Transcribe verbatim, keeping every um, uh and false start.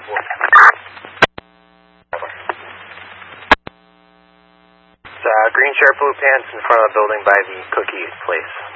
It's uh, green shirt, blue pants in front of the building by the cookie place.